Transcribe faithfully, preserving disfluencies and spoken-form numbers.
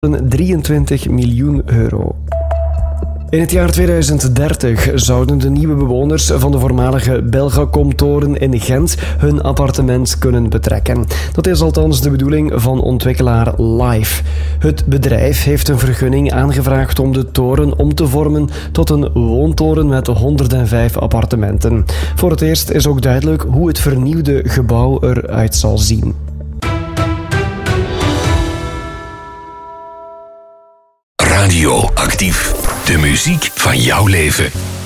drieëntwintig miljoen euro. In het jaar tweeduizend dertig zouden de nieuwe bewoners van de voormalige Belgacom-toren in Gent hun appartement kunnen betrekken. Dat is althans de bedoeling van ontwikkelaar Live. Het bedrijf heeft een vergunning aangevraagd om de toren om te vormen tot een woontoren met honderdvijf appartementen. Voor het eerst is ook duidelijk hoe het vernieuwde gebouw eruit zal zien. Radio Actief. De muziek van jouw leven.